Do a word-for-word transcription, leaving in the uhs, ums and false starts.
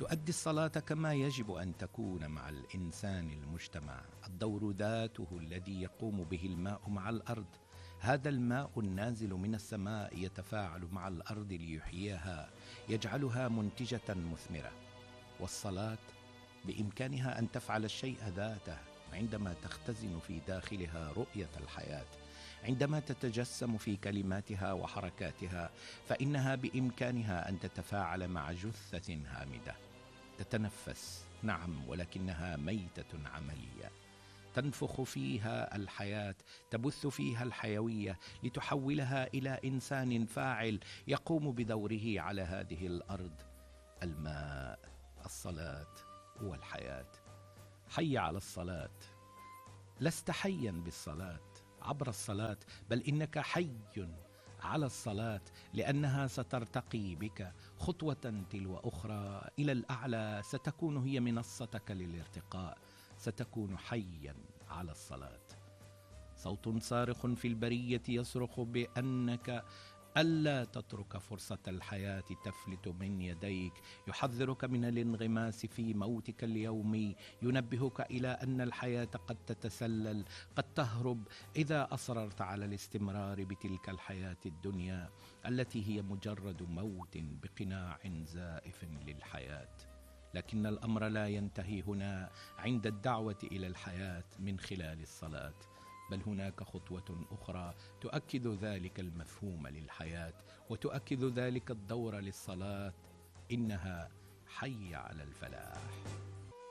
تؤدي الصلاة كما يجب أن تكون مع الإنسان المجتمع. الدور ذاته الذي يقوم به الماء مع الأرض. هذا الماء النازل من السماء يتفاعل مع الأرض ليحييها، يجعلها منتجة مثمرة. والصلاة بإمكانها أن تفعل الشيء ذاته عندما تختزن في داخلها رؤية الحياة، عندما تتجسم في كلماتها وحركاتها، فإنها بإمكانها أن تتفاعل مع جثة هامدة، تتنفس نعم، ولكنها ميتة عملية، تنفخ فيها الحياة، تبث فيها الحيوية لتحولها إلى إنسان فاعل يقوم بدوره على هذه الأرض. الماء، الصلاة والحياة. حي على الصلاة. لست حيا بالصلاة عبر الصلاة، بل إنك حي على الصلاة، لأنها سترتقي بك خطوة تلو أخرى إلى الأعلى، ستكون هي منصتك للارتقاء، ستكون حيا على الصلاة. صوت صارخ في البرية يصرخ بأنك ألا تترك فرصة الحياة تفلت من يديك، يحذرك من الانغماس في موتك اليومي، ينبهك إلى أن الحياة قد تتسلل، قد تهرب إذا أصررت على الاستمرار بتلك الحياة الدنيا التي هي مجرد موت بقناع زائف للحياة. لكن الأمر لا ينتهي هنا عند الدعوة إلى الحياة من خلال الصلاة، بل هناك خطوة أخرى تؤكد ذلك المفهوم للحياة وتؤكد ذلك الدور للصلاة، إنها حي على الفلاح.